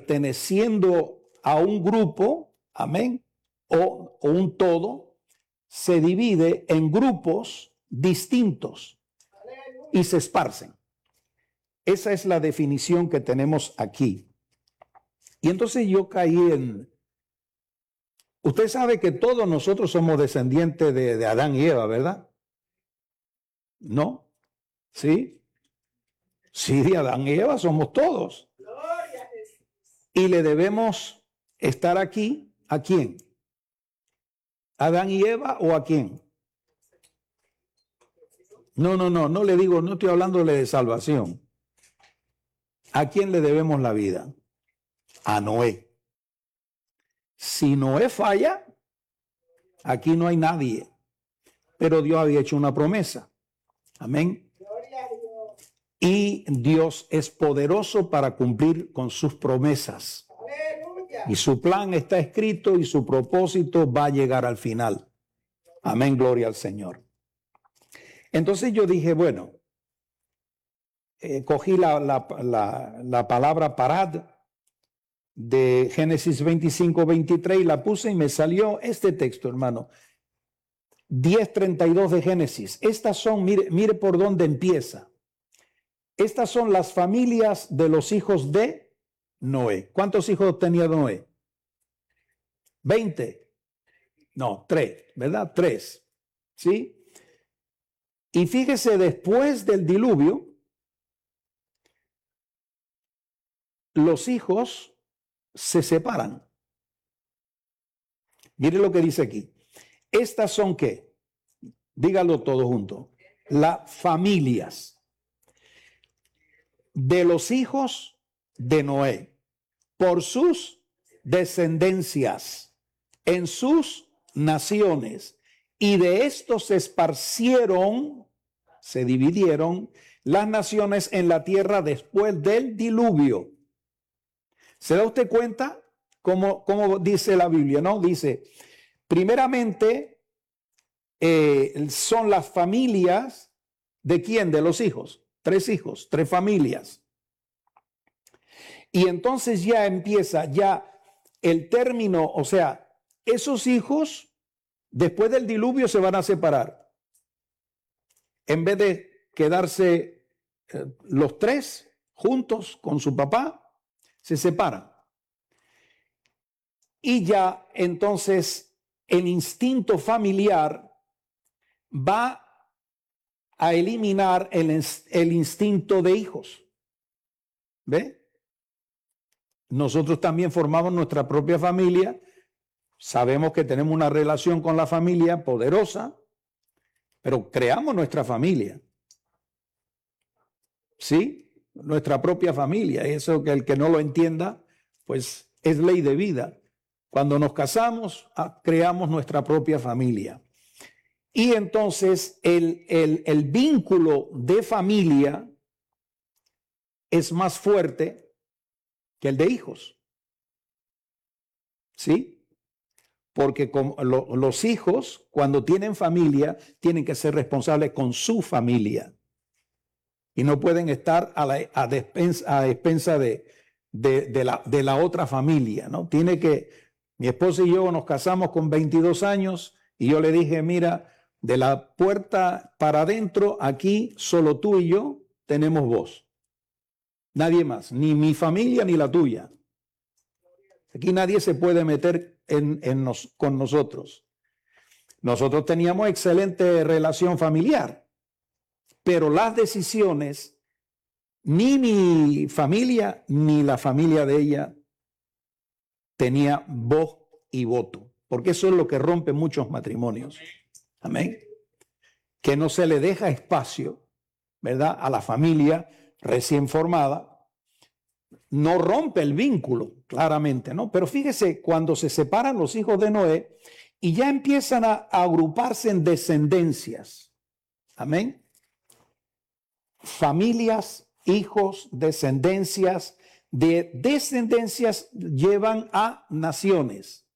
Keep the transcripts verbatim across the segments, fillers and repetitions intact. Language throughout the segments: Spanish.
perteneciendo a un grupo, amén, o, o un todo, se divide en grupos distintos y se esparcen. Esa es la definición que tenemos aquí. Y entonces yo caí en... Usted sabe que todos nosotros somos descendientes de, de Adán y Eva, ¿verdad? ¿No? ¿Sí? Sí, de Adán y Eva somos todos. Y le debemos estar aquí, ¿a quién? ¿Adán y Eva o a quién? No, no, no, no le digo, no estoy hablándole de salvación. ¿A quién le debemos la vida? A Noé. Si Noé falla, aquí no hay nadie. Pero Dios había hecho una promesa. Amén. Y Dios es poderoso para cumplir con sus promesas. Y su plan está escrito y su propósito va a llegar al final. Amén, gloria al Señor. Entonces yo dije, bueno, eh, cogí la, la, la, la palabra parad de Génesis veinticinco, veintitrés y la puse y me salió este texto, hermano. diez, treinta y dos de Génesis. Estas son, mire, mire por dónde empieza. Estas son las familias de los hijos de Noé. ¿Cuántos hijos tenía Noé? veinte. No, tres, ¿verdad? Tres. ¿Sí? Y fíjese, después del diluvio, los hijos se separan. Mire lo que dice aquí. Estas son ¿qué? Dígalo todo junto. Las familias de los hijos de Noé por sus descendencias en sus naciones. Y de estos se esparcieron, se dividieron las naciones en la tierra después del diluvio. ¿Se da usted cuenta cómo, cómo dice la Biblia? ¿No? Dice, primeramente, eh, son las familias de quién, de los hijos. Tres hijos, tres familias. Y entonces ya empieza ya el término, o sea, esos hijos después del diluvio se van a separar. En vez de quedarse eh, los tres juntos con su papá, se separan. Y ya entonces el instinto familiar va a eliminar el, el instinto de hijos. ¿Ve? Nosotros también formamos nuestra propia familia. Sabemos que tenemos una relación con la familia poderosa, pero creamos nuestra familia. ¿Sí? Nuestra propia familia. Eso que el que no lo entienda, pues es ley de vida. Cuando nos casamos, creamos nuestra propia familia. Y entonces el, el, el vínculo de familia es más fuerte que el de hijos. ¿Sí? Porque como lo, los hijos, cuando tienen familia, tienen que ser responsables con su familia. Y no pueden estar a, la, a despensa, a despensa de, de, de, la, de la otra familia, ¿no? Tiene que, mi esposa y yo nos casamos con veintidós años y yo le dije, mira, de la puerta para adentro, aquí solo tú y yo tenemos voz. Nadie más, ni mi familia ni la tuya. Aquí nadie se puede meter en, en nos, con nosotros. Nosotros teníamos excelente relación familiar. Pero las decisiones, ni mi familia ni la familia de ella tenía voz y voto, porque eso es lo que rompe muchos matrimonios. Amén. Que no se le deja espacio, ¿verdad?, a la familia recién formada. No rompe el vínculo, claramente, ¿no? Pero fíjese, cuando se separan los hijos de Noé y ya empiezan a, a agruparse en descendencias. Amén. Familias, hijos, descendencias, de descendencias llevan a naciones.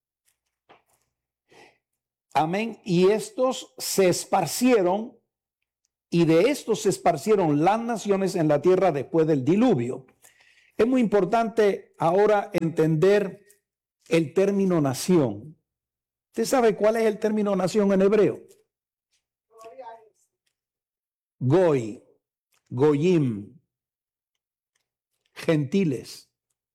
Amén. Y estos se esparcieron, y de estos se esparcieron las naciones en la tierra después del diluvio. Es muy importante ahora entender el término nación. ¿Usted sabe cuál es el término nación en hebreo? Goy, goyim, gentiles.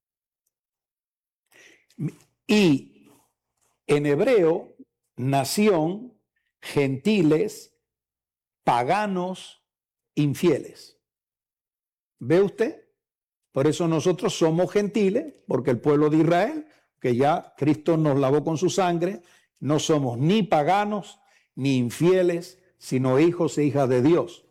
Y en hebreo, nación, gentiles, paganos, infieles. ¿Ve usted? Por eso nosotros somos gentiles, porque el pueblo de Israel, que ya Cristo nos lavó con su sangre, no somos ni paganos ni infieles, sino hijos e hijas de Dios.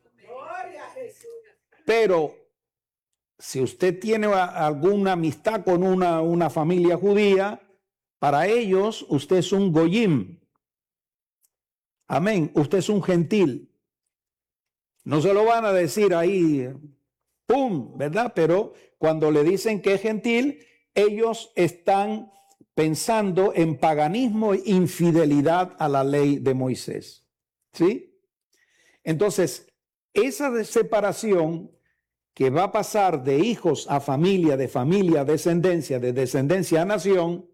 Pero si usted tiene alguna amistad con una, una familia judía, para ellos usted es un goyim. Amén. Usted es un gentil. No se lo van a decir ahí, ¡pum!, ¿verdad? Pero cuando le dicen que es gentil, ellos están pensando en paganismo e infidelidad a la ley de Moisés. ¿Sí? Entonces, esa separación que va a pasar de hijos a familia, de familia a descendencia, de descendencia a nación,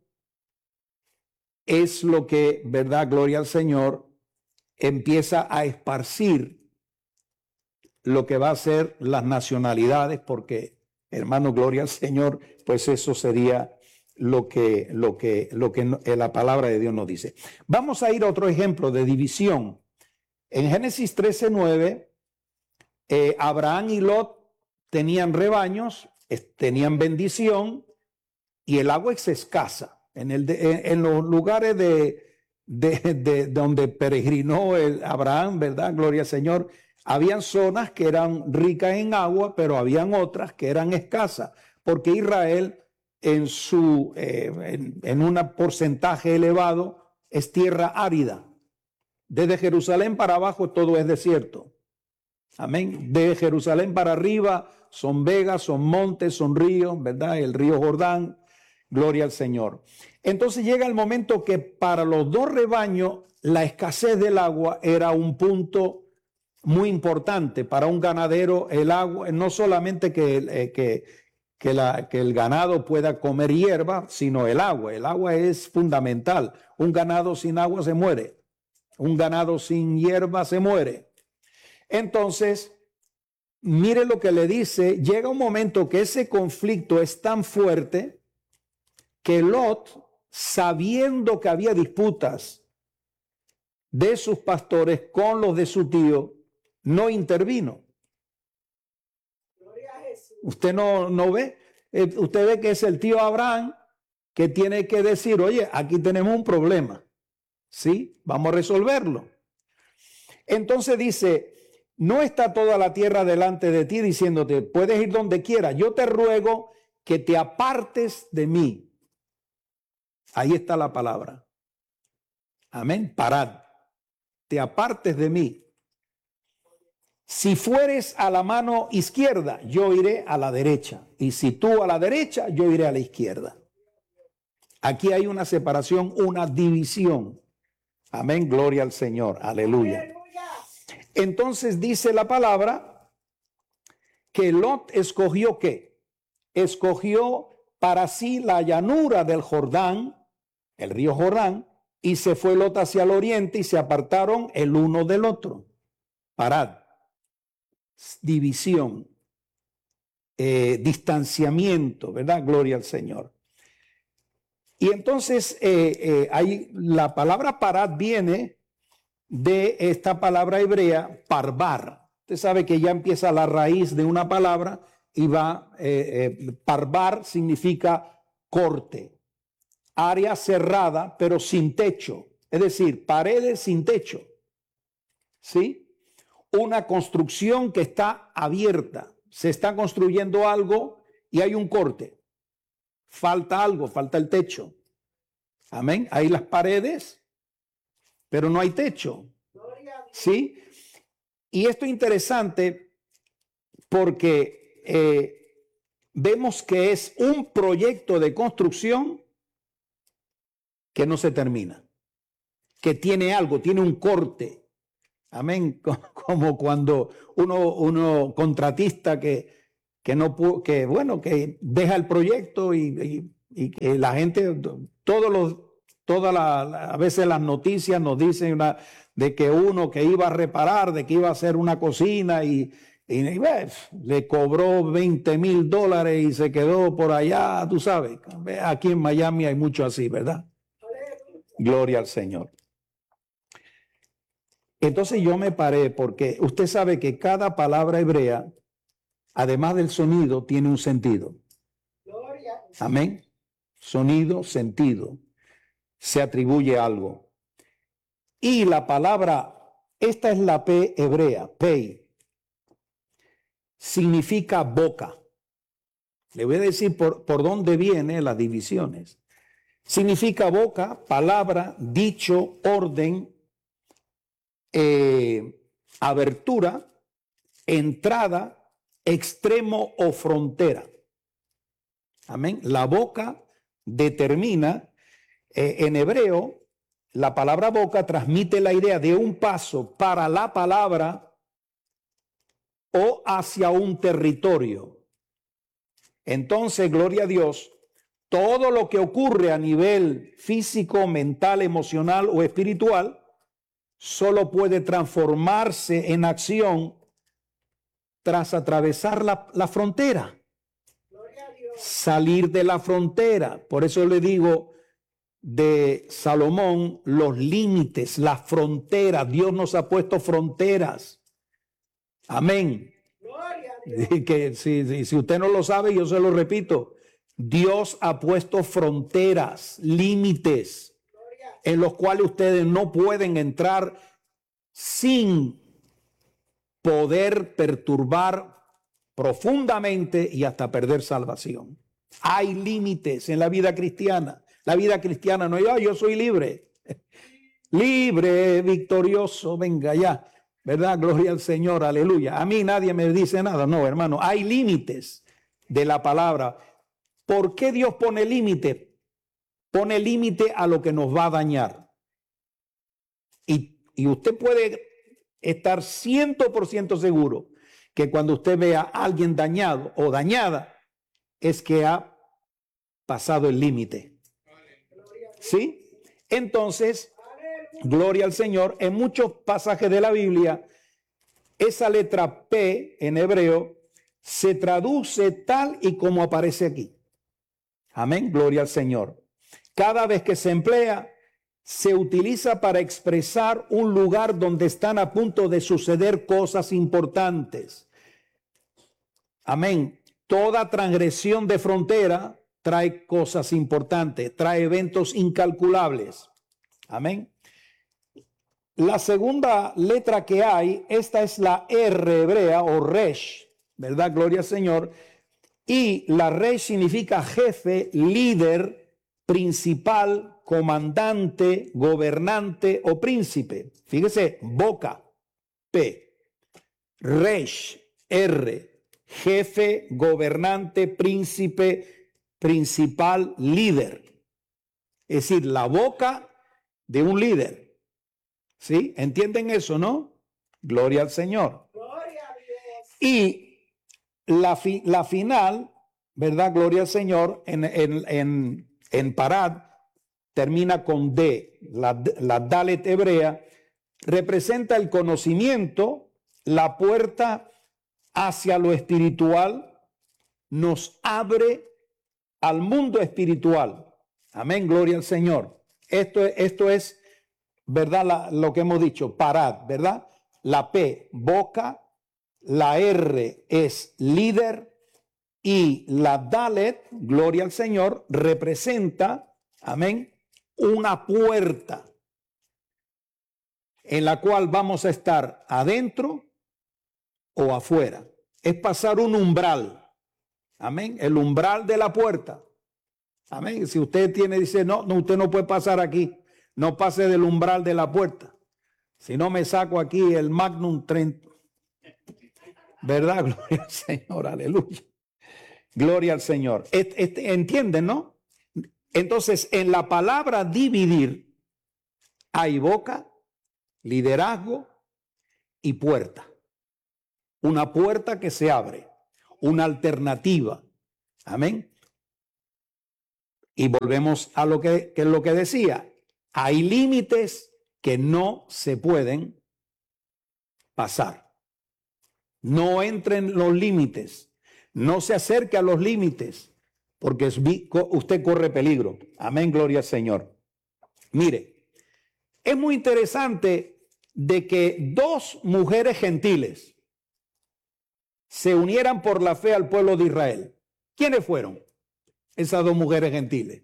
es lo que, ¿verdad? Gloria al Señor, empieza a esparcir lo que va a ser las nacionalidades, porque, hermano, gloria al Señor, pues eso sería lo que, lo que, lo que la palabra de Dios nos dice. Vamos a ir a otro ejemplo de división. En Génesis trece nueve, eh, Abraham y Lot tenían rebaños, tenían bendición, y el agua es escasa. En, el de, en los lugares de, de, de donde peregrinó el Abraham, ¿verdad? Gloria al Señor. Habían zonas que eran ricas en agua, pero habían otras que eran escasas, porque Israel en su eh, en, en un porcentaje elevado es tierra árida. Desde Jerusalén para abajo todo es desierto. Amén. De Jerusalén para arriba son vegas, son montes, son ríos, ¿verdad? El río Jordán. Gloria al Señor. Entonces llega el momento que para los dos rebaños la escasez del agua era un punto muy importante para un ganadero. El agua, no solamente que, eh, que, que, la, que el ganado pueda comer hierba, sino el agua. El agua es fundamental. Un ganado sin agua se muere. Un ganado sin hierba se muere. Entonces, mire lo que le dice. Llega un momento que ese conflicto es tan fuerte que Lot, sabiendo que había disputas de sus pastores con los de su tío, no intervino. Usted no, no ve, eh, usted ve que es el tío Abraham que tiene que decir, oye, aquí tenemos un problema, ¿sí? Vamos a resolverlo. Entonces dice, no está toda la tierra delante de ti diciéndote, puedes ir donde quieras, yo te ruego que te apartes de mí. Ahí está la palabra. Amén. Parad. Te apartes de mí. Si fueres a la mano izquierda, yo iré a la derecha. Y si tú a la derecha, yo iré a la izquierda. Aquí hay una separación, una división. Amén. Gloria al Señor. Aleluya. Entonces dice la palabra que Lot escogió ¿qué? Escogió para sí la llanura del Jordán, el río Jordán, y se fue Lot hacia el oriente y se apartaron el uno del otro. Parad. División. Eh, distanciamiento, ¿verdad? Gloria al Señor. Y entonces eh, eh, ahí la palabra parad viene de esta palabra hebrea, parvar. Usted sabe que ya empieza la raíz de una palabra y va, eh, eh, parvar significa corte. Área cerrada, pero sin techo. Es decir, paredes sin techo. ¿Sí? Una construcción que está abierta. Se está construyendo algo y hay un corte. Falta algo, falta el techo. Amén. Hay las paredes, pero no hay techo. ¿Sí? Y esto es interesante porque eh, vemos que es un proyecto de construcción que no se termina, que tiene algo, tiene un corte. Amén. Como cuando uno, uno contratista que, que no que bueno, que deja el proyecto y, y, y que la gente, todos los, todas la, la, a veces las noticias nos dicen una, de que uno que iba a reparar, de que iba a hacer una cocina y, y, y ves, le cobró veinte mil dólares y se quedó por allá, tú sabes. Aquí en Miami hay mucho así, ¿verdad? Gloria al Señor. Entonces yo me paré porque usted sabe que cada palabra hebrea, además del sonido, tiene un sentido. Amén. Sonido, sentido. Se atribuye algo. Y la palabra, esta es la P hebrea, Pei, significa boca. Le voy a decir por, por dónde vienen las divisiones. Significa boca, palabra, dicho, orden, eh, abertura, entrada, extremo o frontera. Amén. La boca determina, eh, en hebreo, la palabra boca transmite la idea de un paso para la palabra o hacia un territorio. Entonces, gloria a Dios, todo lo que ocurre a nivel físico, mental, emocional o espiritual solo puede transformarse en acción tras atravesar la, la frontera. Salir de la frontera. Por eso le digo de Salomón, los límites, las fronteras. Dios nos ha puesto fronteras. Amén. Y que si, si, si usted no lo sabe, yo se lo repito. Dios ha puesto fronteras, límites, en los cuales ustedes no pueden entrar sin poder perturbar profundamente y hasta perder salvación. Hay límites en la vida cristiana. La vida cristiana no es, oh, yo soy libre. Libre, victorioso, venga ya. ¿Verdad? Gloria al Señor, aleluya. A mí nadie me dice nada. No, hermano, hay límites de la palabra. ¿Por qué Dios pone límite? Pone límite a lo que nos va a dañar. Y, y usted puede estar cien por ciento seguro que cuando usted vea a alguien dañado o dañada, es que ha pasado el límite. ¿Sí? Entonces, gloria al Señor, en muchos pasajes de la Biblia, esa letra P en hebreo se traduce tal y como aparece aquí. Amén, gloria al Señor. Cada vez que se emplea, se utiliza para expresar un lugar donde están a punto de suceder cosas importantes. Amén. Toda transgresión de frontera trae cosas importantes, trae eventos incalculables. Amén. La segunda letra que hay, esta es la R hebrea o Resh, ¿verdad? Gloria al Señor. Y la Resh significa jefe, líder, principal, comandante, gobernante o príncipe. Fíjese, boca, P, Resh, R, jefe, gobernante, príncipe, principal, líder. Es decir, la boca de un líder. ¿Sí? ¿Entienden eso, no? Gloria al Señor. Gloria a Dios. Y la, fi, la final, ¿verdad? Gloria al Señor, en, en, en, en Parad, termina con D. La, la Dalet hebrea representa el conocimiento, la puerta hacia lo espiritual, nos abre al mundo espiritual. Amén, gloria al Señor. Esto, esto es, ¿verdad? La, lo que hemos dicho, Parad, ¿verdad? La P, boca, la R es líder y la Dalet, gloria al Señor, representa, amén, una puerta en la cual vamos a estar adentro o afuera. Es pasar un umbral. Amén. El umbral de la puerta. Amén. Si usted tiene, dice, no, no, usted no puede pasar aquí. No pase del umbral de la puerta. Si no me saco aquí el Magnum treinta. ¿Verdad? Gloria al Señor. Aleluya. Gloria al Señor. Este, este, ¿entienden, no? Entonces, en la palabra dividir hay boca, liderazgo y puerta. Una puerta que se abre. una alternativa. Amén. Y volvemos a lo que, que es lo que decía. Hay límites que no se pueden pasar. No entren los límites. No se acerque a los límites, porque usted corre peligro. Amén, gloria al Señor. Mire, es muy interesante de que dos mujeres gentiles se unieran por la fe al pueblo de Israel. ¿Quiénes fueron esas dos mujeres gentiles?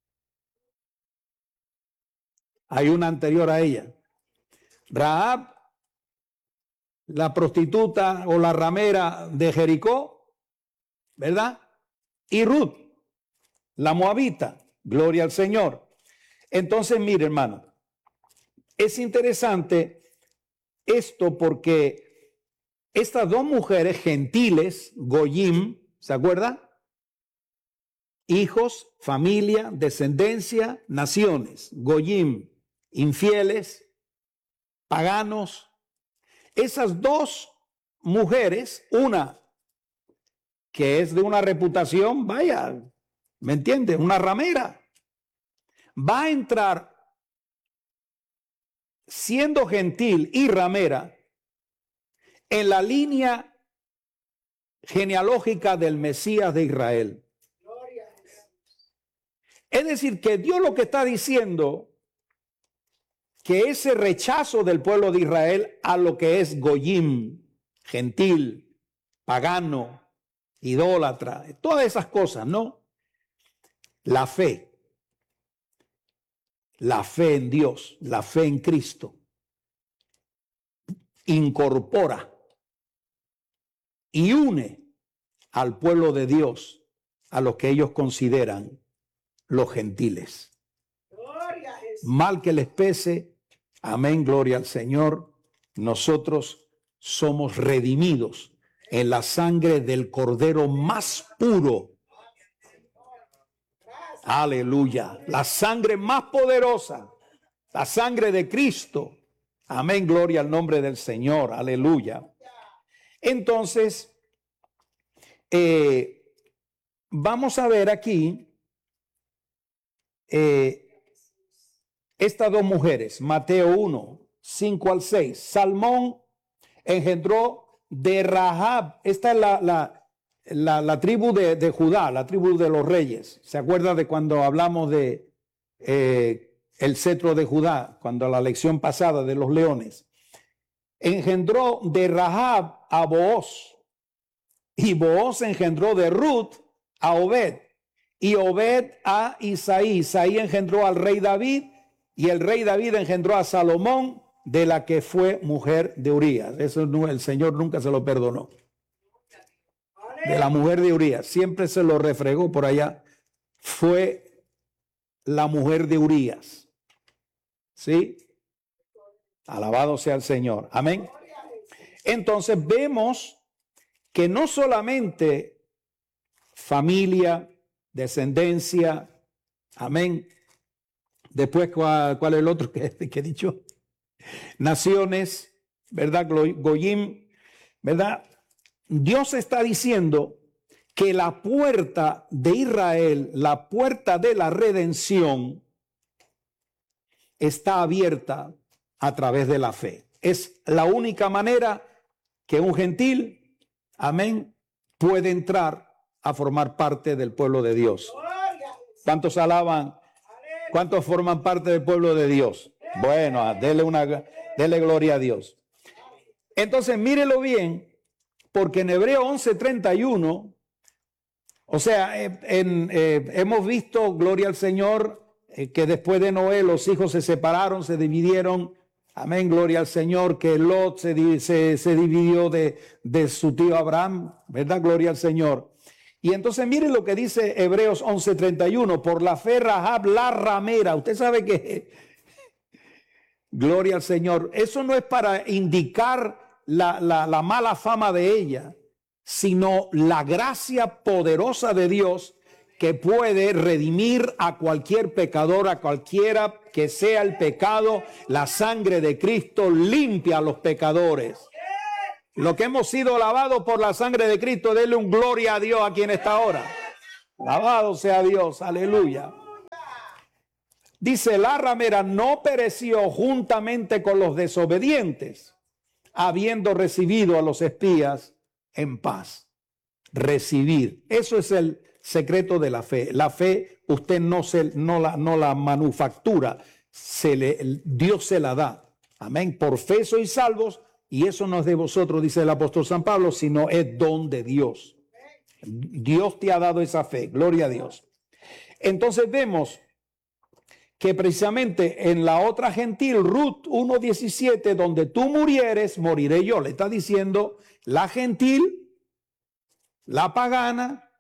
Hay una anterior a ella. Rahab, la prostituta o la ramera de Jericó, ¿verdad? Y Ruth, la moabita. Gloria al Señor. Entonces, mire, hermano, es interesante esto porque estas dos mujeres gentiles, Goyim, ¿se acuerda? Hijos, familia, descendencia, naciones. Goyim, infieles, paganos. Esas dos mujeres, una que es de una reputación, vaya, ¿me entiende? Una ramera, va a entrar siendo gentil y ramera en la línea genealógica del Mesías de Israel. Es decir, que Dios lo que está diciendo, que ese rechazo del pueblo de Israel a lo que es Goyim, gentil, pagano, idólatra, todas esas cosas, ¿no? La fe, la fe en Dios, la fe en Cristo, incorpora y une al pueblo de Dios a lo que ellos consideran los gentiles. Mal que les pese, amén, gloria al Señor, nosotros somos redimidos en la sangre del Cordero más puro. Aleluya. La sangre más poderosa, la sangre de Cristo. Amén, gloria al nombre del Señor. Aleluya. Entonces, eh, vamos a ver aquí eh, estas dos mujeres. Mateo uno, cinco al seis. Salmón engendró de Rahab. Esta es la, la, la, la tribu de, de Judá, la tribu de los reyes. ¿Se acuerda de cuando hablamos de eh, el cetro de Judá? Cuando la lección pasada de los leones. Engendró de Rahab a Booz. Y Booz engendró de Ruth a Obed. Y Obed a Isaí. Isaí engendró al rey David. Y el rey David engendró a Salomón, de la que fue mujer de Urías. Eso no, el Señor nunca se lo perdonó. De la mujer de Urías. Siempre se lo refregó por allá. Fue la mujer de Urías. ¿Sí? Alabado sea el Señor. Amén. Entonces vemos que no solamente familia, descendencia, amén. Después, ¿cuál, cuál es el otro que, que he dicho? Naciones, ¿verdad? Goyim, ¿verdad? Dios está diciendo que la puerta de Israel, la puerta de la redención, está abierta a través de la fe. Es la única manera que un gentil, amén, puede entrar a formar parte del pueblo de Dios. ¿Cuántos alaban? ¿Cuántos forman parte del pueblo de Dios? Bueno, dele una, dele gloria a Dios. Entonces, mírelo bien, porque en Hebreo once treinta y uno, o sea, en, en, eh, hemos visto, gloria al Señor, eh, que después de Noé los hijos se separaron, se dividieron. Amén, gloria al Señor, que Lot se, se, se dividió de, de su tío Abraham, ¿verdad? Gloria al Señor. Y entonces miren lo que dice Hebreos once treinta y uno, por la fe Rahab la ramera. Usted sabe que, gloria al Señor, eso no es para indicar la, la, la mala fama de ella, sino la gracia poderosa de Dios que puede redimir a cualquier pecador, a cualquiera que sea el pecado. La sangre de Cristo limpia a los pecadores. Lo que hemos sido lavados por la sangre de Cristo, denle un gloria a Dios aquí en esta hora. Alabado sea Dios, aleluya. Dice, la ramera no pereció juntamente con los desobedientes, habiendo recibido a los espías en paz. Recibir, eso es el secreto de la fe. La fe usted no, se, no, la, no la manufactura, se le, Dios se la da. Amén. Por fe sois salvos, y eso no es de vosotros, dice el apóstol San Pablo, sino es don de Dios. Dios te ha dado esa fe, gloria a Dios. Entonces vemos que precisamente en la otra gentil, Ruth uno diecisiete, donde tú murieres, moriré yo. Le está diciendo la gentil, la pagana,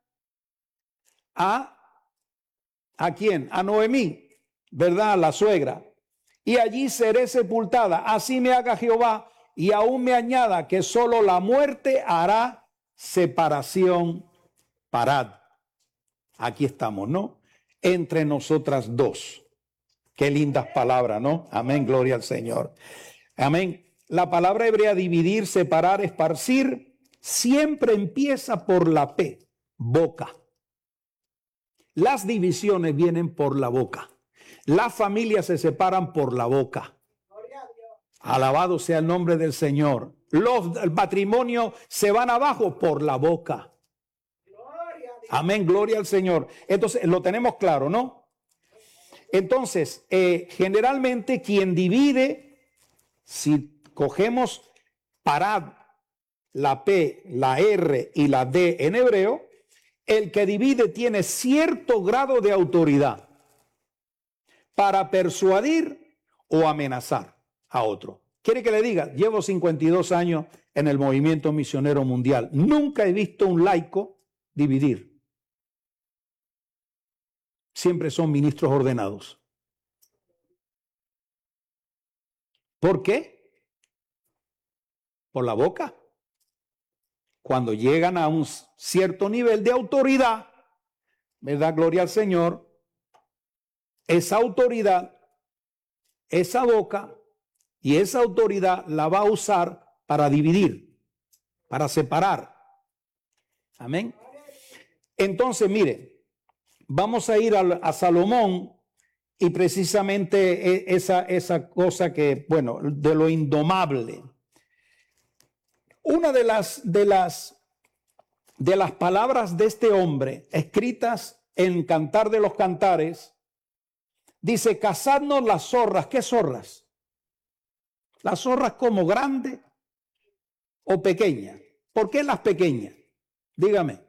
a, ¿a quién? A Noemí, ¿verdad? La suegra. Y allí seré sepultada. Así me haga Jehová, y aún me añada que solo la muerte hará separación. Parad. Aquí estamos, ¿no? Entre nosotras dos. Qué lindas palabras, ¿no? Amén, gloria al Señor. Amén. La palabra hebrea dividir, separar, esparcir, siempre empieza por la P, boca. Las divisiones vienen por la boca. Las familias se separan por la boca. Alabado sea el nombre del Señor. Los matrimonios se van abajo por la boca. Amén, gloria al Señor. Entonces, lo tenemos claro, ¿no? Entonces, eh, generalmente quien divide, si cogemos parad, la P, la R y la D en hebreo, el que divide tiene cierto grado de autoridad para persuadir o amenazar a otro. ¿Quiere que le diga? Llevo cincuenta y dos años en el movimiento misionero mundial. Nunca he visto un laico dividir. Siempre son ministros ordenados. ¿Por qué? Por la boca. Cuando llegan a un cierto nivel de autoridad, ¿verdad? Gloria al Señor. Esa autoridad, esa boca y esa autoridad la va a usar para dividir, para separar. Amén. Entonces, mire, vamos a ir a, a Salomón y precisamente esa, esa cosa que, bueno, de lo indomable. Una de las, de las, de las palabras de este hombre escritas en Cantar de los Cantares, dice, cazadnos las zorras. ¿Qué zorras? Las zorras como grandes o pequeñas. ¿Por qué las pequeñas? Dígame.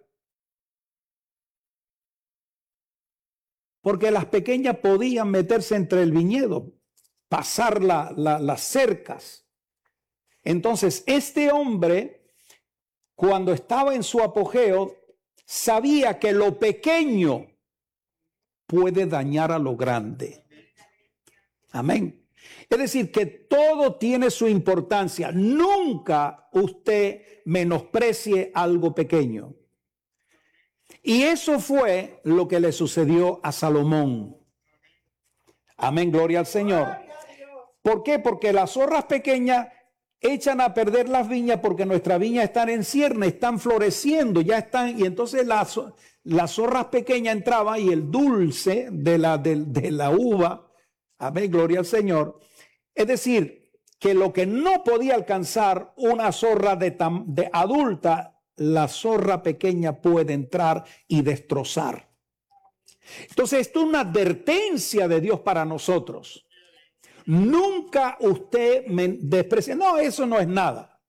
Porque las pequeñas podían meterse entre el viñedo, pasar la, la, las cercas. Entonces, este hombre, cuando estaba en su apogeo, sabía que lo pequeño puede dañar a lo grande. Amén. Es decir, que todo tiene su importancia. Nunca usted menosprecie algo pequeño. Y eso fue lo que le sucedió a Salomón. Amén, gloria al Señor. ¿Por qué? Porque las zorras pequeñas echan a perder las viñas, porque nuestras viñas están en cierne, están floreciendo, ya están, y entonces las, las zorras pequeñas entraban y el dulce de la, de, de la uva, amén, gloria al Señor. Es decir, que lo que no podía alcanzar una zorra de, tam, de adulta, la zorra pequeña puede entrar y destrozar. Entonces, esto es una advertencia de Dios para nosotros. Nunca usted me desprecie. No, eso no es nada.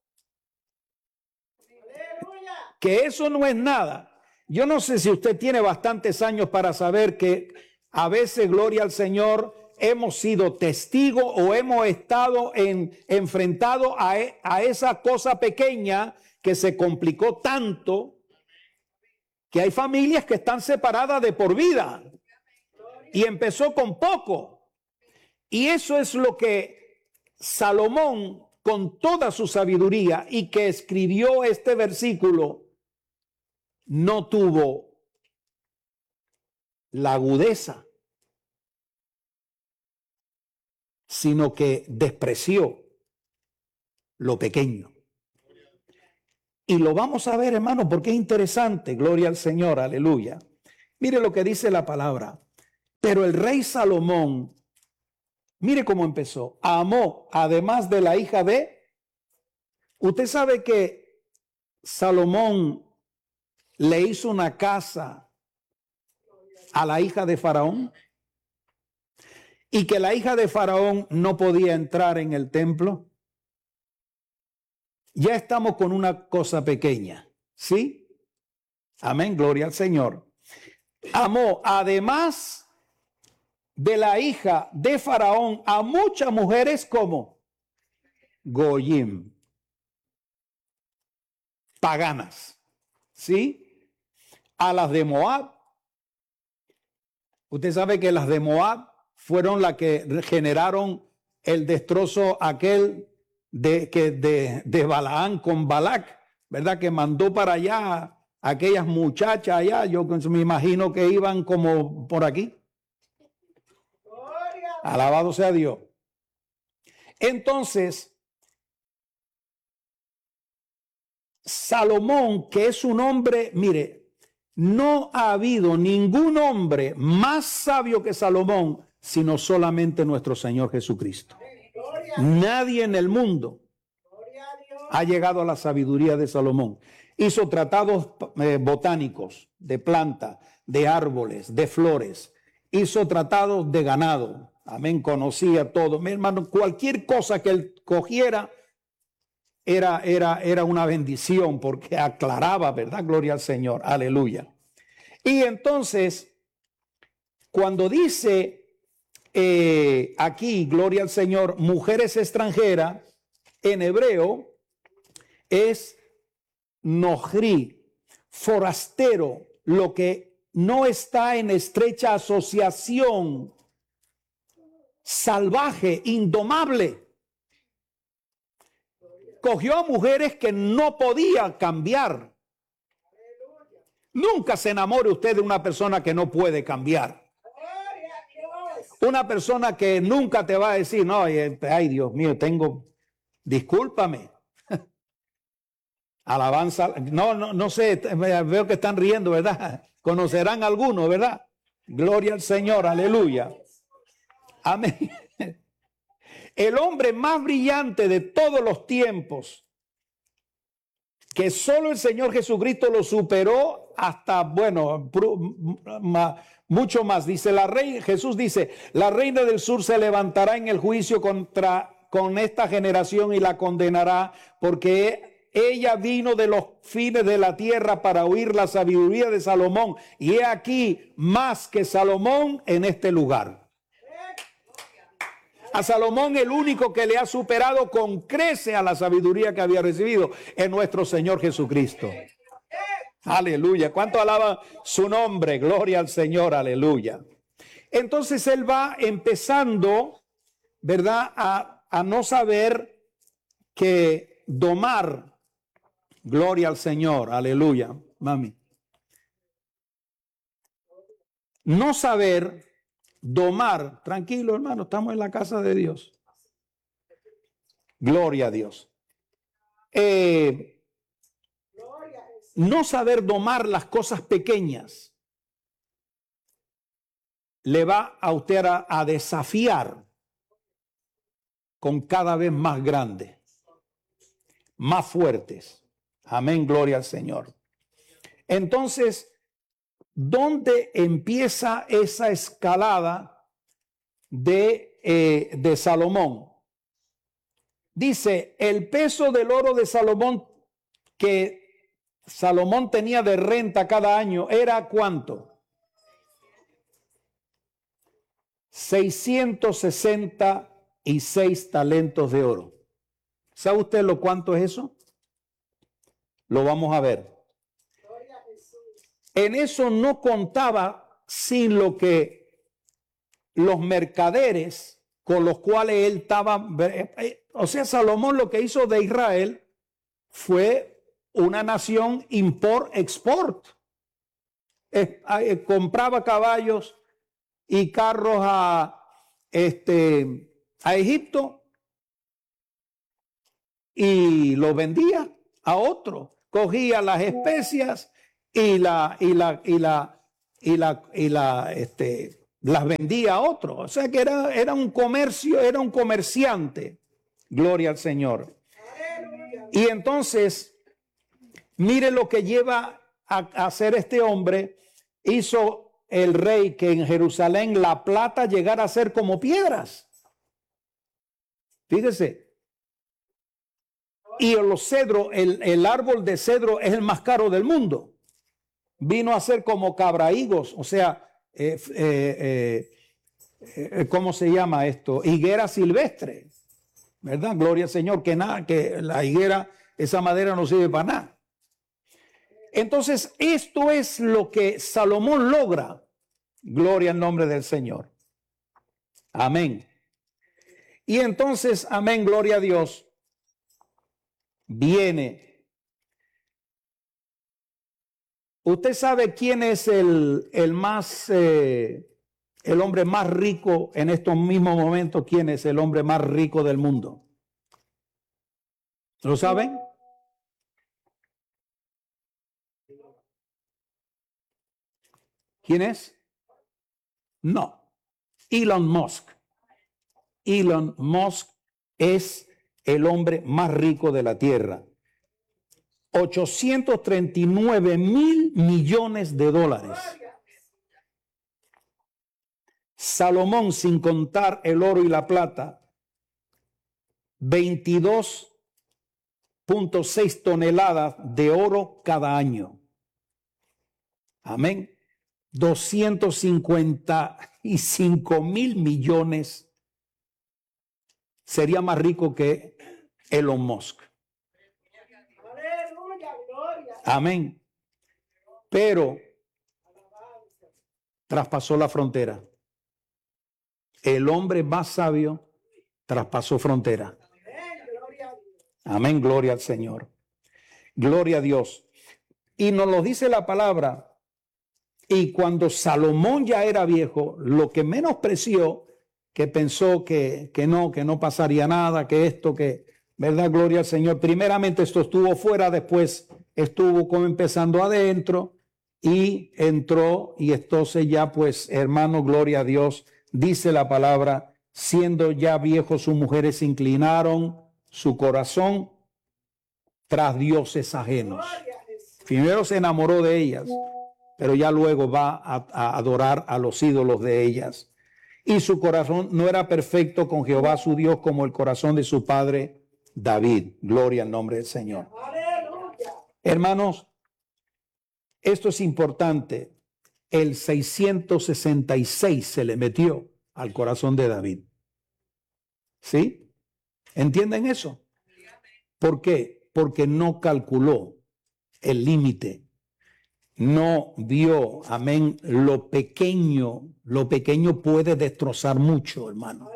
Que eso no es nada. Yo no sé si usted tiene bastantes años para saber que a veces, gloria al Señor, hemos sido testigos o hemos estado en, enfrentados a, a esa cosa pequeña que se complicó tanto que hay familias que están separadas de por vida y empezó con poco. Y eso es lo que Salomón, con toda su sabiduría y que escribió este versículo, no tuvo la agudeza, sino que despreció lo pequeño. Y lo vamos a ver, hermano, porque es interesante. Gloria al Señor, aleluya. Mire lo que dice la palabra. Pero el rey Salomón, mire cómo empezó. Amó, además de la hija de... Usted sabe que Salomón le hizo una casa a la hija de Faraón y que la hija de Faraón no podía entrar en el templo. Ya estamos con una cosa pequeña, ¿sí? Amén, gloria al Señor. Amó, además de la hija de Faraón, a muchas mujeres como Goyim, paganas, ¿sí? A las de Moab. Usted sabe que las de Moab fueron las que generaron el destrozo aquel de, que de, de Balaán con Balac, ¿verdad? Que mandó para allá a aquellas muchachas allá. Yo me imagino que iban como por aquí. Alabado sea Dios. Entonces, Salomón, que es un hombre, mire, no ha habido ningún hombre más sabio que Salomón, sino solamente nuestro Señor Jesucristo. Nadie en el mundo ha llegado a la sabiduría de Salomón. Hizo tratados eh, botánicos, de plantas, de árboles, de flores. Hizo tratados de ganado. Amén, conocía todo. Mi hermano, cualquier cosa que él cogiera era, era, era una bendición porque aclaraba, ¿verdad? Gloria al Señor. Aleluya. Y entonces, cuando dice eh, aquí, gloria al Señor, mujeres extranjeras, en hebreo es nohri, forastero, lo que no está en estrecha asociación, salvaje, indomable. Cogió a mujeres que no podía cambiar. Nunca se enamore usted de una persona que no puede cambiar. Una persona que nunca te va a decir, no, ay Dios mío, tengo, discúlpame. Alabanza, no, no, no sé, veo que están riendo, ¿verdad? Conocerán algunos, ¿verdad? Gloria al Señor, aleluya. Amén. El hombre más brillante de todos los tiempos, que solo el Señor Jesucristo lo superó hasta, bueno, mucho más. Dice la reina, Jesús dice, la reina del sur se levantará en el juicio contra con esta generación y la condenará, porque ella vino de los fines de la tierra para oír la sabiduría de Salomón, y he aquí más que Salomón en este lugar. A Salomón, el único que le ha superado con crece a la sabiduría que había recibido es nuestro Señor Jesucristo. Aleluya. ¿Cuánto alaba su nombre? Gloria al Señor. Aleluya. Entonces él va empezando, ¿verdad? A, a no saber que domar. Gloria al Señor. Aleluya. Mami. No saber domar. Tranquilo, hermano, estamos en la casa de Dios. Gloria a Dios. Eh, no saber domar las cosas pequeñas le va a usted a, a desafiar con cada vez más grandes, más fuertes. Amén, gloria al Señor. Entonces, ¿dónde empieza esa escalada de, eh, de Salomón? Dice, el peso del oro de Salomón que Salomón tenía de renta cada año era ¿cuánto? seiscientos sesenta y seis talentos de oro. ¿Sabe usted lo cuánto es eso? Lo vamos a ver. En eso no contaba sin lo que los mercaderes con los cuales él estaba. O sea, Salomón lo que hizo de Israel fue una nación import-export. Eh, eh, compraba caballos y carros a, este, a Egipto y los vendía a otros. cogía las especias y la, y la, y la, y la, y la, este, las vendía a otro. O sea que era, era un comercio, era un comerciante. Gloria al Señor. Y entonces, mire lo que lleva a, a hacer este hombre. Hizo el rey que en Jerusalén la plata llegara a ser como piedras. Fíjese. Y los cedros, el, el árbol de cedro es el más caro del mundo. Vino a ser como cabrahigos, o sea, eh, eh, eh, eh, ¿cómo se llama esto? Higuera silvestre, ¿verdad? Gloria al Señor, que nada, que la higuera, esa madera no sirve para nada. Entonces, esto es lo que Salomón logra. Gloria al nombre del Señor. Amén. Y entonces, amén, gloria a Dios, viene. Usted sabe quién es el, el más, eh, el hombre más rico en estos mismos momentos. ¿Quién es el hombre más rico del mundo? ¿Lo saben? ¿Quién es? No. Elon Musk. Elon Musk es el hombre más rico de la tierra. ochocientos treinta y nueve mil millones de dólares. Salomón, sin contar el oro y la plata, veintidós punto seis toneladas de oro cada año. Amén. doscientos cincuenta y cinco mil millones. Sería más rico que Elon Musk. Amén. Pero traspasó la frontera. El hombre más sabio traspasó frontera. Amén, gloria al Señor. Gloria a Dios. Y nos lo dice la palabra. Y cuando Salomón ya era viejo, lo que menospreció, que pensó que, que no, que no pasaría nada, que esto, que, ¿verdad? Gloria al Señor. Primeramente esto estuvo fuera, después estuvo como empezando adentro y entró y entonces ya pues, hermano, gloria a Dios, dice la palabra, siendo ya viejos sus mujeres inclinaron su corazón tras dioses ajenos. Primero se enamoró de ellas, pero ya luego va a, a adorar a los ídolos de ellas. Y su corazón no era perfecto con Jehová su Dios como el corazón de su padre David. Gloria al nombre del Señor. ¡Aleluya! Hermanos, esto es importante. El seiscientos sesenta y seis se le metió al corazón de David. ¿Sí? ¿Entienden eso? ¿Por qué? Porque no calculó el límite. No vio, amén, lo pequeño, lo pequeño puede destrozar mucho, hermano.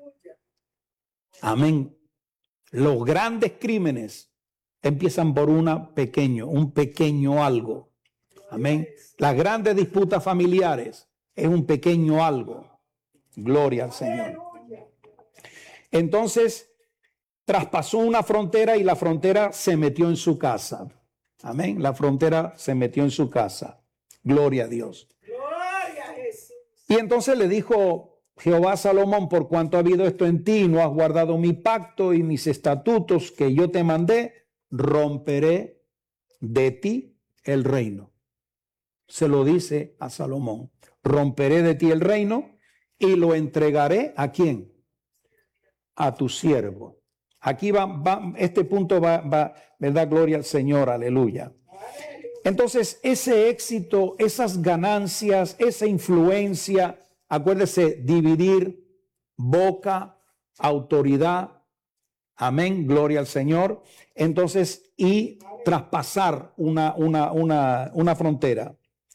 Amén. Los grandes crímenes empiezan por una pequeño, un pequeño algo. Amén. Las grandes disputas familiares es un pequeño algo. Gloria al Señor. Entonces, traspasó una frontera y la frontera se metió en su casa. Amén. La frontera se metió en su casa. Gloria a Dios. Gloria a Jesús. Y entonces le dijo Jehová a Salomón, por cuanto ha habido esto en ti, no has guardado mi pacto y mis estatutos que yo te mandé, romperé de ti el reino. Se lo dice a Salomón. Romperé de ti el reino y lo entregaré ¿a quién? A tu siervo. Aquí va, va este punto va, va, ¿verdad? Gloria al Señor, aleluya. Entonces, ese éxito, esas ganancias, esa influencia, acuérdese, dividir boca, autoridad, amén, gloria al Señor. Entonces, y traspasar una, una, una, una frontera.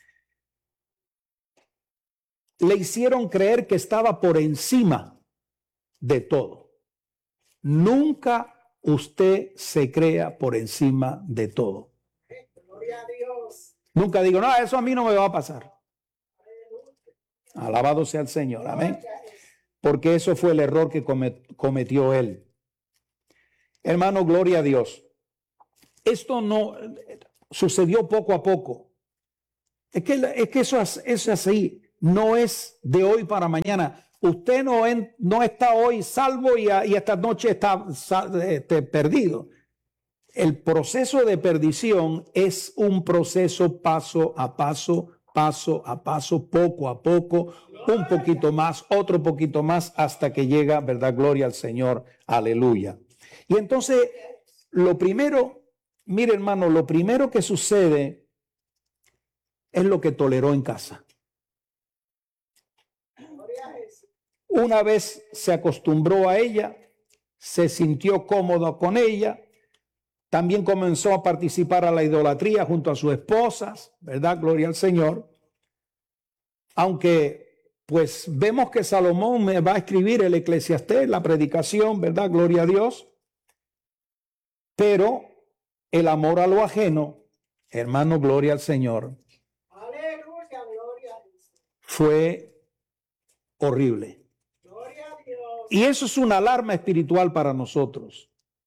Le hicieron creer que estaba por encima de todo. Nunca usted se crea por encima de todo. Gloria a Dios. Nunca digo, no, eso a mí no me va a pasar. Alabado sea el Señor, amén. Porque eso fue el error que cometió él. Hermano, gloria a Dios. esto no sucedió poco a poco. Es que, es que eso, es, eso es así, no es de hoy para mañana. Usted no, en, no está hoy salvo y, a, y esta noche está este, perdido. El proceso de perdición es un proceso paso a paso, paso a paso, poco a poco, un poquito más, otro poquito más, hasta que llega, ¿verdad? Gloria al Señor, aleluya. Y entonces, lo primero, mire hermano, lo primero que sucede es lo que toleró en casa. Una vez se acostumbró a ella, se sintió cómodo con ella, también comenzó a participar a la idolatría junto a sus esposas, ¿verdad? Gloria al Señor. Aunque, pues, vemos que Salomón me va a escribir el Eclesiastés, la predicación, ¿verdad? Gloria a Dios. Pero el amor a lo ajeno, hermano, gloria al Señor, Aleluya, gloria a Dios. Fue horrible. Gloria a Dios. Y eso es una alarma espiritual para nosotros.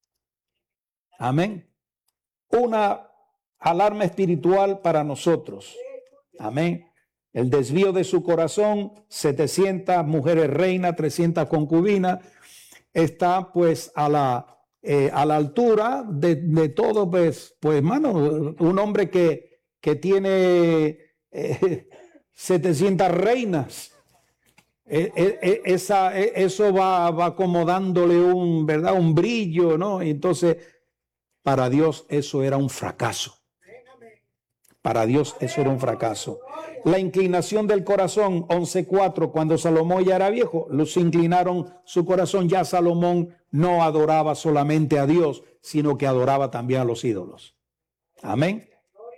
Amén. Una alarma espiritual para nosotros. Amén. El desvío de su corazón, setecientas mujeres reinas, trescientas concubinas, está pues a la, eh, a la altura de, de todo, pues, pues hermano, un hombre que, que tiene eh, setecientas reinas. Eh, eh, esa, eh, eso va, va como dándole un, ¿verdad? Un brillo, ¿no? Y entonces, para Dios eso era un fracaso. Para Dios eso era un fracaso. La inclinación del corazón, once cuatro, cuando Salomón ya era viejo, los inclinaron su corazón. Ya Salomón no adoraba solamente a Dios, sino que adoraba también a los ídolos. Amén.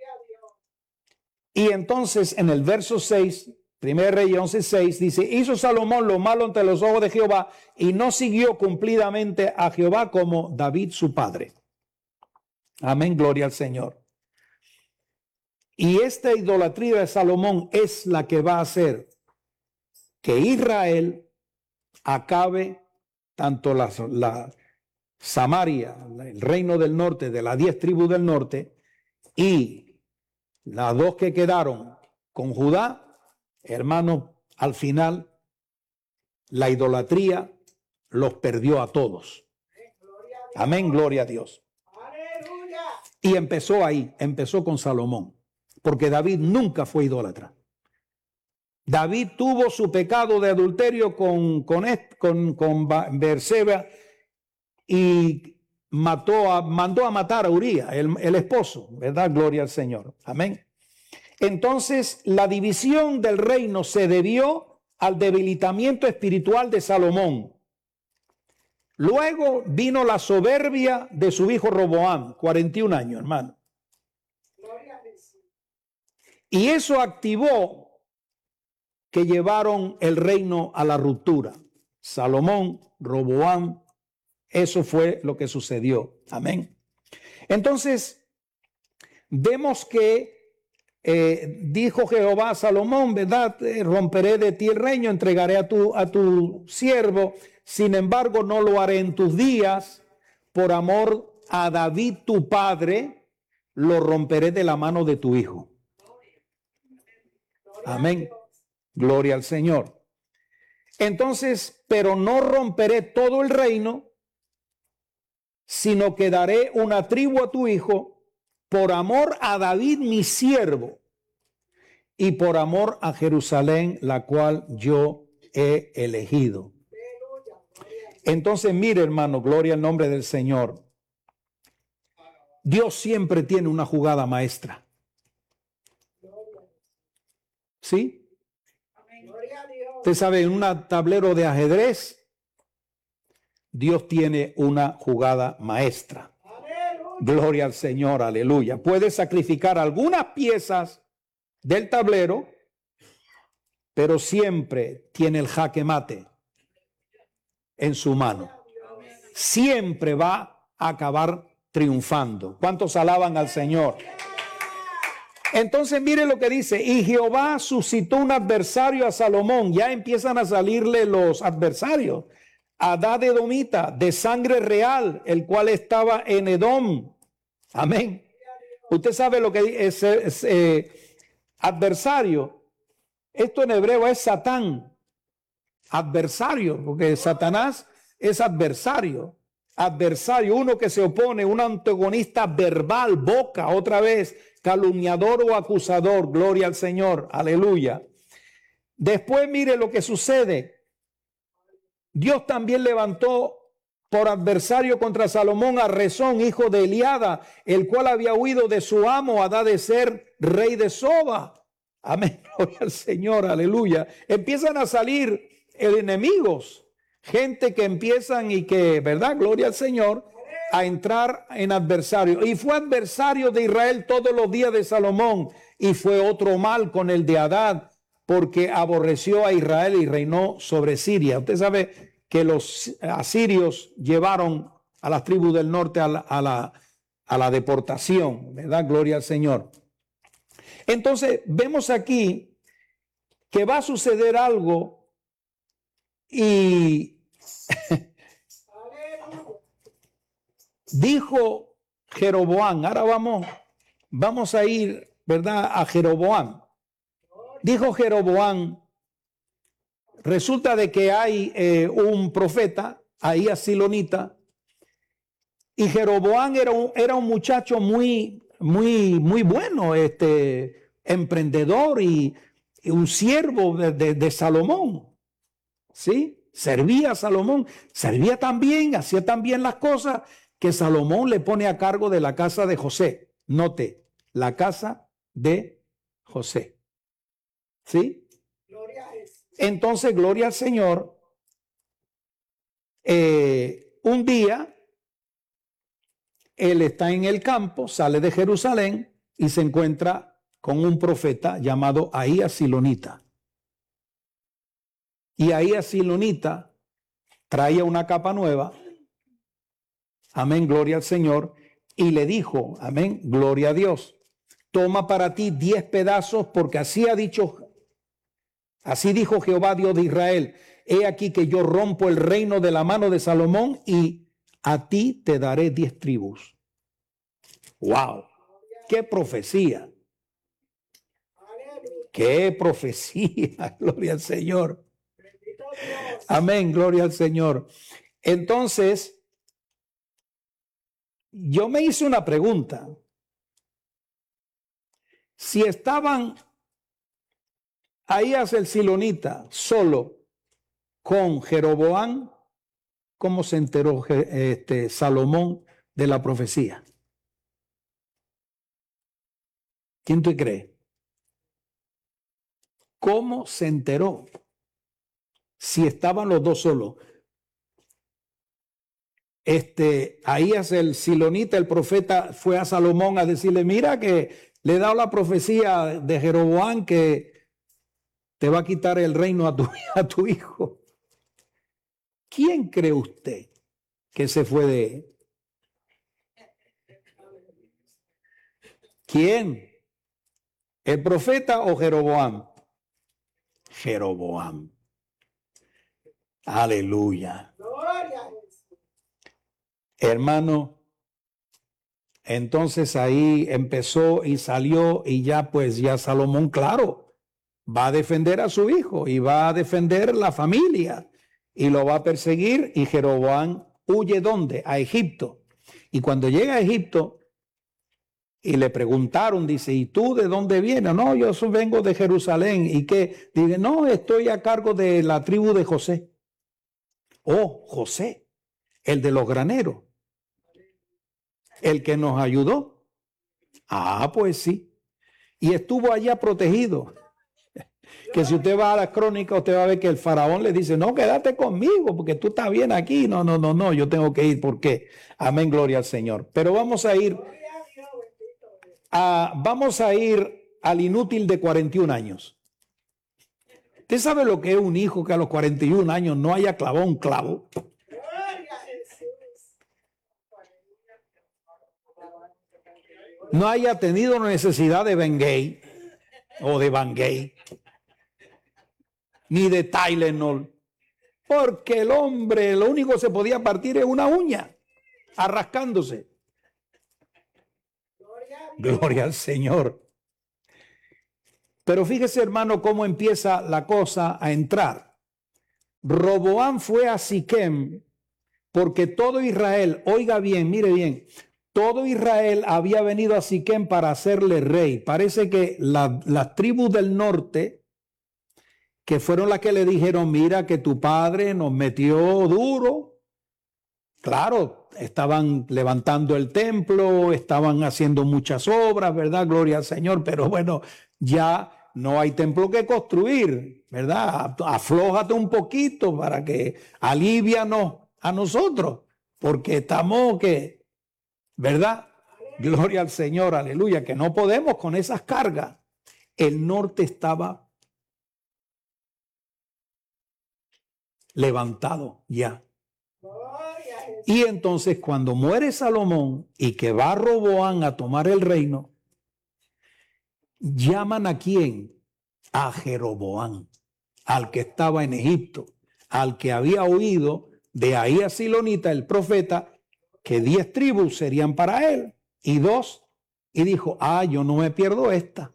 Y entonces en el verso seis, Primera Reyes once seis, dice: hizo Salomón lo malo ante los ojos de Jehová y no siguió cumplidamente a Jehová como David su padre. Amén, gloria al Señor. Y esta idolatría de Salomón es la que va a hacer que Israel acabe, tanto la, la Samaria, el reino del norte, de las diez tribus del norte, y las dos que quedaron con Judá, hermano, al final la idolatría los perdió a todos. Amén, gloria a Dios. Y empezó ahí, empezó con Salomón, porque David nunca fue idólatra. David tuvo su pecado de adulterio con, con, con, con Berseba y mató a, mandó a matar a Uría, el, el esposo, ¿verdad? Gloria al Señor. Amén. Entonces, la división del reino se debió al debilitamiento espiritual de Salomón. Luego vino la soberbia de su hijo Roboam, cuarenta y un años, hermano. Y eso activó que llevaron el reino a la ruptura. Salomón, Roboam, eso fue lo que sucedió. Amén. Entonces, vemos que eh, dijo Jehová a Salomón, ¿verdad? Eh, romperé de ti el reino, entregaré a tu, a tu siervo. Sin embargo, no lo haré en tus días. Por amor a David tu padre, lo romperé de la mano de tu hijo. Amén. Gloria al Señor. Entonces, pero no romperé todo el reino, sino que daré una tribu a tu hijo por amor a David mi siervo y por amor a Jerusalén, la cual yo he elegido. Entonces, mire, hermano, gloria al nombre del Señor. Dios siempre tiene una jugada maestra. ¿Sí? Usted sabe, en un tablero de ajedrez, Dios tiene una jugada maestra. Gloria al Señor, aleluya. Puede sacrificar algunas piezas del tablero, pero siempre tiene el jaque mate en su mano. Siempre va a acabar triunfando. ¿Cuántos alaban al Señor? Entonces mire lo que dice: y Jehová suscitó un adversario a Salomón. Ya empiezan a salirle los adversarios. Adad edomita, de sangre real, el cual estaba en Edom. Amén. Usted sabe lo que es, es eh, adversario. Esto en hebreo es Satán. Adversario, porque Satanás es adversario. Adversario, uno que se opone, un antagonista verbal, boca, otra vez, calumniador o acusador. Gloria al Señor. Aleluya. Después mire lo que sucede. Dios también levantó por adversario contra Salomón a Rezón, hijo de Eliada, el cual había huido de su amo Hadadezer, rey de Soba. Amén, gloria al Señor, aleluya. Empiezan a salir enemigos, gente que empiezan y que, ¿verdad? Gloria al Señor, a entrar en adversario. Y fue adversario de Israel todos los días de Salomón, y fue otro mal con el de Hadad, porque aborreció a Israel y reinó sobre Siria. Usted sabe que los asirios llevaron a las tribus del norte a la, a la, a la deportación, ¿verdad? Gloria al Señor. Entonces, vemos aquí que va a suceder algo y dijo Jeroboam, ahora vamos, vamos a ir, ¿verdad? A Jeroboam. Dijo Jeroboam, resulta de que hay eh, un profeta, ahí a Silonita, y Jeroboam era un, era un muchacho muy, muy, muy bueno, este, emprendedor y, y un siervo de, de, de Salomón, ¿sí? Servía a Salomón, servía también, hacía también las cosas que Salomón le pone a cargo de la casa de José. Note, la casa de José. ¿Sí? Entonces, gloria al Señor. Eh, un día, él está en el campo, sale de Jerusalén y se encuentra con un profeta llamado Ahías Silonita. Y Ahías Silonita traía una capa nueva. Amén, gloria al Señor. Y le dijo, amén, gloria a Dios. Toma para ti diez pedazos, porque así ha dicho Así dijo Jehová, Dios de Israel, he aquí que yo rompo el reino de la mano de Salomón y a ti te daré diez tribus. ¡Wow! ¡Qué profecía! ¡Qué profecía! Gloria al Señor. Amén, gloria al Señor. Entonces, yo me hice una pregunta. Si estaban Ahías el Silonita solo con Jeroboam, ¿cómo se enteró este, Salomón de la profecía? ¿Quién te cree? ¿Cómo se enteró si estaban los dos solos? Este, Ahías el Silonita, el profeta, fue a Salomón a decirle, mira que le he dado la profecía de Jeroboam que te va a quitar el reino a tu, a tu hijo. ¿Quién cree usted que se fue de él? ¿Quién? ¿El profeta o Jeroboam? Jeroboam. Aleluya. Hermano, entonces ahí empezó y salió y ya pues ya Salomón, claro, va a defender a su hijo y va a defender la familia y lo va a perseguir, y Jeroboam huye ¿dónde? A Egipto. Y cuando llega a Egipto y le preguntaron, dice, ¿y tú de dónde vienes? No, yo vengo de Jerusalén. ¿Y qué? Dice, no, estoy a cargo de la tribu de José. Oh, José, el de los graneros, el que nos ayudó. Ah, pues sí. Y estuvo allá protegido. Que si usted va a la crónica, usted va a ver que el faraón le dice, no, quédate conmigo, porque tú estás bien aquí. No, no, no, no, yo tengo que ir. ¿Por qué? Amén, gloria al Señor. Pero vamos a ir, a, vamos a ir al inútil de cuarenta y un años. ¿Usted sabe lo que es un hijo que a los cuarenta y un años no haya clavado un clavo? No haya tenido necesidad de Bengay o de Bangay, ni de Tylenol, porque el hombre lo único que se podía partir es una uña, arrascándose. Gloria al Señor. Pero fíjese, hermano, cómo empieza la cosa a entrar. Roboam fue a Siquem porque todo Israel, oiga bien, mire bien, todo Israel había venido a Siquem para hacerle rey. Parece que la, las tribus del norte, que fueron las que le dijeron, mira que tu padre nos metió duro. Claro, estaban levantando el templo, estaban haciendo muchas obras, ¿verdad? Gloria al Señor, pero bueno, ya no hay templo que construir, ¿verdad? Aflójate un poquito para que alivianos a nosotros, porque estamos que, ¿verdad? Gloria al Señor, aleluya, que no podemos con esas cargas. El norte estaba levantado ya. Y entonces cuando muere Salomón y que va Roboam a tomar el reino, llaman a quién? A Jeroboam, al que estaba en Egipto, al que había oído de Ahías Silonita, el profeta, que diez tribus serían para él y dos. Y dijo, ah, yo no me pierdo esta.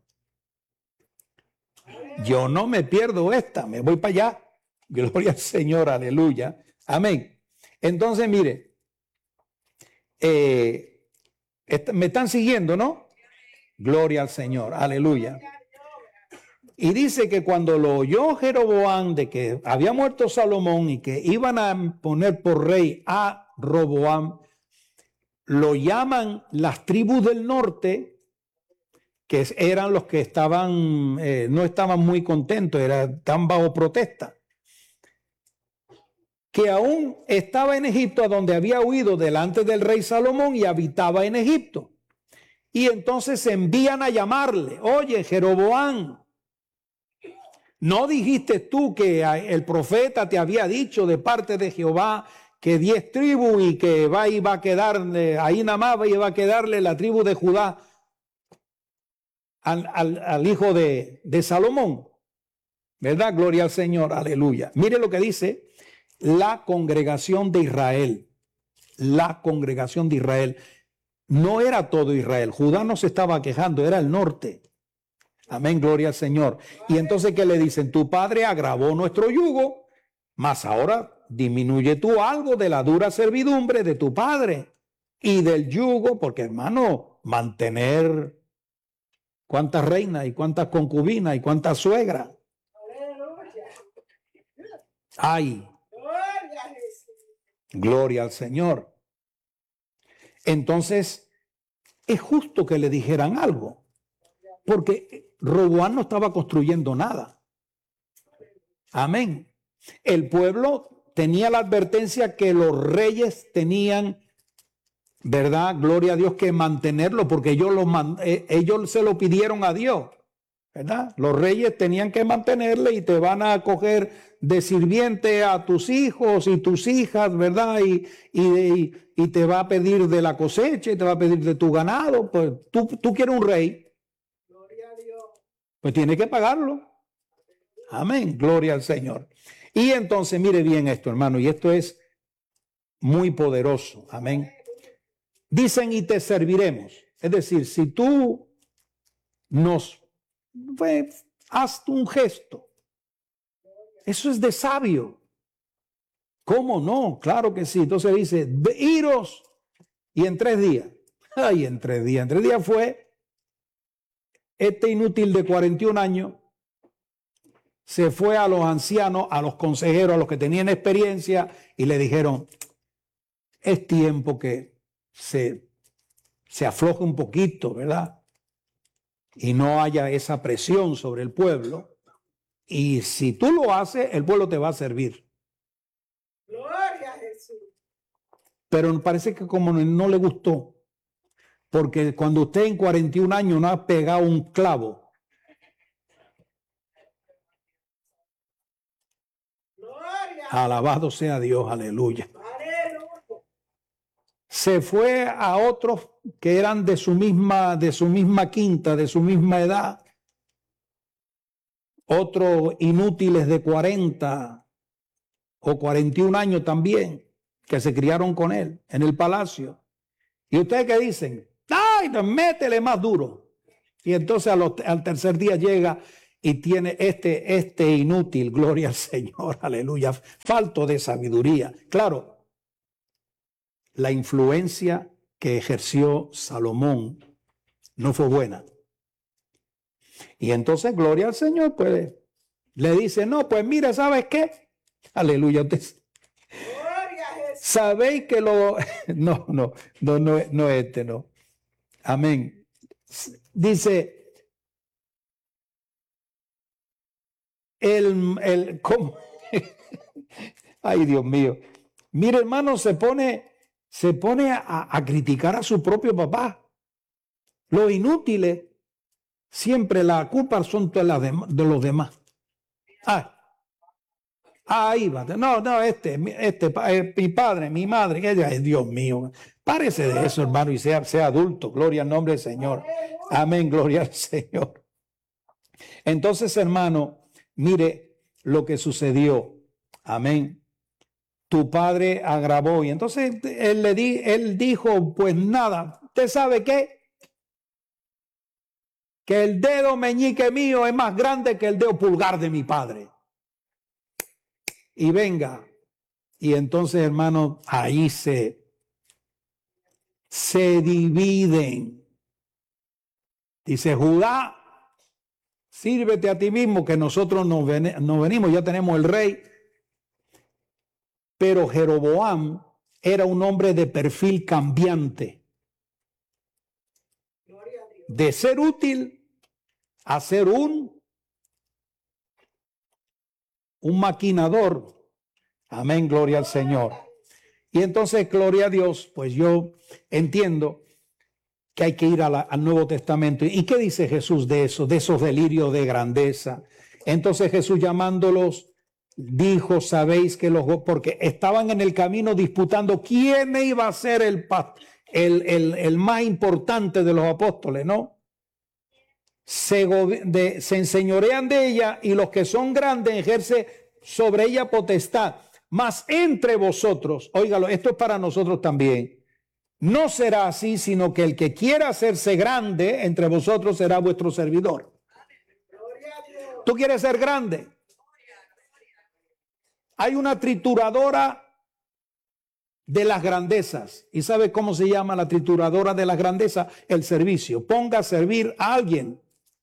Yo no me pierdo esta, me voy para allá. Gloria al Señor, aleluya. Amén. Entonces, mire, eh, me están siguiendo, ¿no? Gloria al Señor, aleluya. Y dice que cuando lo oyó Jeroboam de que había muerto Salomón y que iban a poner por rey a Roboam, lo llaman las tribus del norte, que eran los que estaban, eh, no estaban muy contentos, eran tan bajo protesta, que aún estaba en Egipto, a donde había huido delante del rey Salomón y habitaba en Egipto. Y entonces se envían a llamarle, oye, Jeroboam, ¿no dijiste tú que el profeta te había dicho de parte de Jehová que diez tribus y que va y va a quedarle, ahí nada más va a quedarle la tribu de Judá al, al, al hijo de, de Salomón? ¿Verdad? Gloria al Señor, aleluya. Mire lo que dice la congregación de Israel. La congregación de Israel. No era todo Israel. Judá no se estaba quejando, era el norte. Amén, gloria al Señor. Y entonces, ¿qué le dicen? Tu padre agravó nuestro yugo, mas ahora disminuye tú algo de la dura servidumbre de tu padre y del yugo, porque hermano, mantener cuántas reinas y cuántas concubinas y cuántas suegras. Ay, gloria al Señor. Entonces, es justo que le dijeran algo, porque Roboam no estaba construyendo nada. Amén. El pueblo tenía la advertencia que los reyes tenían, ¿verdad? Gloria a Dios, que mantenerlo, porque ellos, lo, ellos se lo pidieron a Dios, ¿verdad? Los reyes tenían que mantenerle y te van a coger de sirviente a tus hijos y tus hijas, ¿verdad? Y, y, y, y te va a pedir de la cosecha y te va a pedir de tu ganado. Pues tú, tú quieres un rey, pues tienes que pagarlo. Amén, gloria al Señor. Y entonces, mire bien esto, hermano, y esto es muy poderoso. Amén. Dicen, y te serviremos. Es decir, si tú nos, pues, haz un gesto. Eso es de sabio. ¿Cómo no? Claro que sí. Entonces dice, iros, y en tres días. Ay, en tres días. En tres días fue este inútil de cuarenta y un años. Se fue a los ancianos, a los consejeros, a los que tenían experiencia y le dijeron, es tiempo que se, se afloje un poquito, ¿verdad? Y no haya esa presión sobre el pueblo. Y si tú lo haces, el pueblo te va a servir. Gloria a Jesús. Pero parece que como no le gustó, porque cuando usted en cuarenta y un años no ha pegado un clavo, alabado sea Dios, aleluya. Aleluya. Se fue a otros que eran de su misma, de su misma quinta, de su misma edad. Otros inútiles de cuarenta o cuarenta y un años también, que se criaron con él en el palacio. ¿Y ustedes qué dicen? ¡Ah, ay, métele más duro. Y entonces a los, al tercer día llega y tiene este, este inútil, gloria al Señor, aleluya, falto de sabiduría. Claro, la influencia que ejerció Salomón no fue buena. Y entonces, gloria al Señor, pues le dice, no, pues mira, ¿sabes qué? Aleluya. Usted, sabéis que lo... No, no, no, no, no este, no. Amén. Dice, el, el, ¿cómo? Ay, Dios mío. Mire, hermano, se pone, se pone a, a criticar a su propio papá. Los inútiles siempre la culpa son de, la de, de los demás. Ah, ahí va. No, no, este, este, eh, mi padre, mi madre, ella es Dios mío. Párese de eso, hermano, y sea, sea adulto. Gloria al nombre del Señor. Amén, gloria al Señor. Entonces, hermano, mire lo que sucedió. Amén. Tu padre agravó. Y entonces él le di, él dijo, pues nada, ¿usted sabe qué? Que el dedo meñique mío es más grande que el dedo pulgar de mi padre. Y venga. Y entonces, hermano, ahí se, se dividen. Dice, Judá, sírvete a ti mismo, que nosotros nos, ven, nos venimos, ya tenemos el rey. Pero Jeroboam era un hombre de perfil cambiante. De ser útil a ser un, un maquinador. Amén, gloria al Señor. Y entonces, gloria a Dios, pues yo entiendo que hay que ir a la, al Nuevo Testamento. ¿Y qué dice Jesús de eso, de esos delirios de grandeza? Entonces Jesús llamándolos, dijo, sabéis que los, porque estaban en el camino disputando quién iba a ser el, el, el, el más importante de los apóstoles, ¿no? Se, de, se enseñorean de ella y los que son grandes ejercen sobre ella potestad. Mas entre vosotros, óigalo, esto es para nosotros también, no será así, sino que el que quiera hacerse grande entre vosotros será vuestro servidor. ¿Tú quieres ser grande? Hay una trituradora de las grandezas. ¿Y sabe cómo se llama la trituradora de las grandezas? El servicio. Ponga a servir a alguien.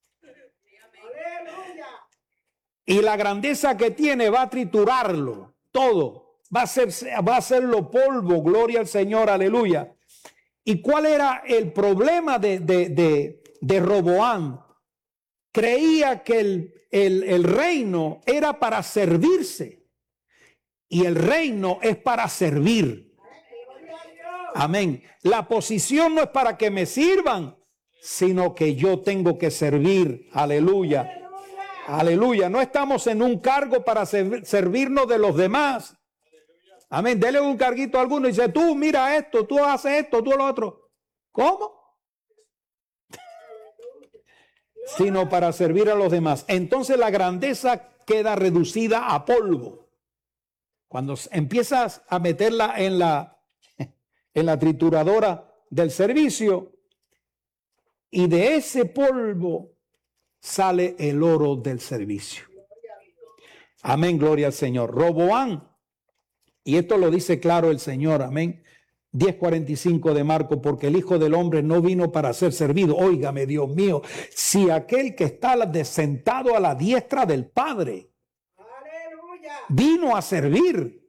Y la grandeza que tiene va a triturarlo todo. Va a ser, va a hacerlo polvo. Gloria al Señor. Aleluya. ¿Y cuál era el problema de, de, de, de Roboam? Creía que el, el, el reino era para servirse. Y el reino es para servir. Amén. La posición no es para que me sirvan, sino que yo tengo que servir. Aleluya. Aleluya. No estamos en un cargo para ser, servirnos de los demás. Amén. Dele un carguito a alguno y dice, tú mira esto, tú haces esto, tú lo otro. ¿Cómo? Sino para servir a los demás. Entonces la grandeza queda reducida a polvo. Cuando empiezas a meterla en la, en la trituradora del servicio, y de ese polvo sale el oro del servicio. Amén, gloria al Señor. Roboam, y esto lo dice claro el Señor, amén. diez cuarenta y cinco de Marco, porque el Hijo del Hombre no vino para ser servido. Óigame, Dios mío, si aquel que está sentado a la diestra del Padre vino a servir.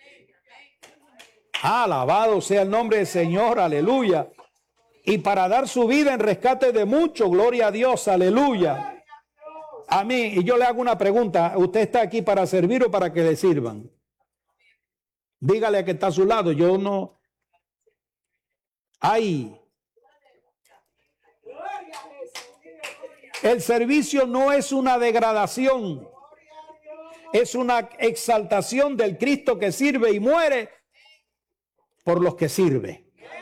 Alabado sea el nombre del Señor, aleluya. Y para dar su vida en rescate de muchos, gloria a Dios, aleluya. A mí, y yo le hago una pregunta, ¿usted está aquí para servir o para que le sirvan? Dígale a que está a su lado, yo no. Ay. El servicio no es una degradación. Es una exaltación del Cristo que sirve y muere por los que sirve.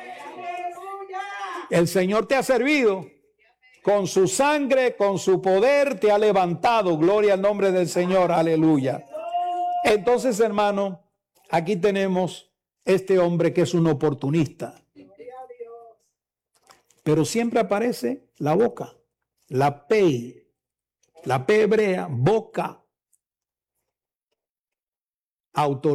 El Señor te ha servido con su sangre, con su poder, te ha levantado. Gloria al nombre del Señor. Aleluya. Entonces, hermano, aquí tenemos este hombre que es un oportunista. pero siempre aparece la boca, la P, la P hebrea, boca, autoridad.